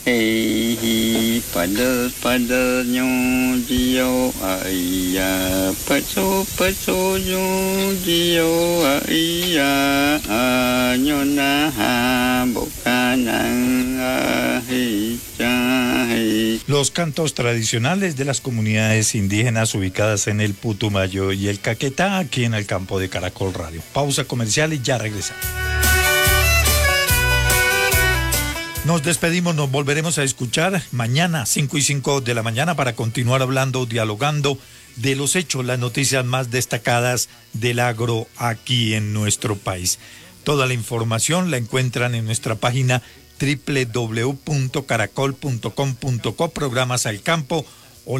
Hey, pada nyo dio aiya, paso nyo dio aiya, nyona ha bokanang hey. Los cantos tradicionales de las comunidades indígenas ubicadas en el Putumayo y el Caquetá, aquí en el campo de Caracol Radio. Pausa comercial y ya regresamos. Nos despedimos, nos volveremos a escuchar mañana 5:05 de la mañana para continuar hablando, dialogando de los hechos, las noticias más destacadas del agro aquí en nuestro país. Toda la información la encuentran en nuestra página www.caracol.com.co, programas al campo,